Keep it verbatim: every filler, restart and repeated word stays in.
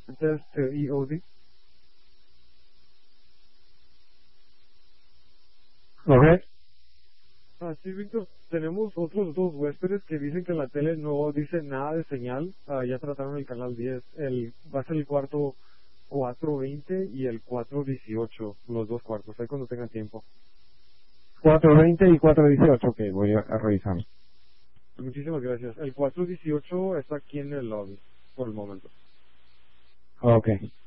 Test E O D. Ok. Ah, sí, Víctor, tenemos otros dos huéspedes que dicen que en la tele no dice nada de señal. Ah, ya trataron el canal diez. El, va a ser el cuarto cuatro veinte y el cuatro dieciocho, los dos cuartos, ahí cuando tengan tiempo. cuatro veinte y cuatro dieciocho, ok, voy a, a revisar. Muchísimas gracias. El cuatro dieciocho está aquí en el lobby, por el momento. Ok.